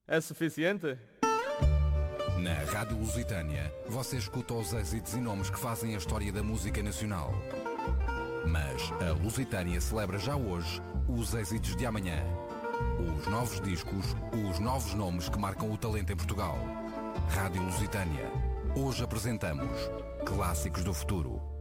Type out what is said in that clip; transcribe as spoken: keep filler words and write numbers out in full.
É suficiente? Na Rádio Lusitânia, você escuta os êxitos e nomes que fazem a história da música nacional. Mas a Lusitânia celebra já hoje os êxitos de amanhã. Os novos discos, os novos nomes que marcam o talento em Portugal. Rádio Lusitânia. Hoje apresentamos Clássicos do Futuro.